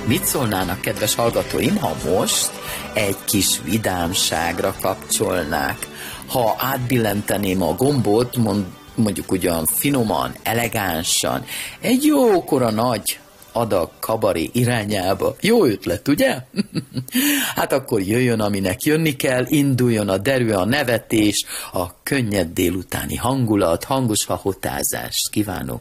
Mit szólnának, kedves hallgatóim, ha most egy kis vidámságra kapcsolnák? Ha átbillenteném a gombot, mondjuk ugyan finoman, elegánsan, egy jókora nagy adag kabaré irányába. Jó ötlet, ugye? Hát akkor jöjjön, aminek jönni kell, induljon a derű, a nevetés, a könnyed délutáni hangulat, hangos hahotázást kívánok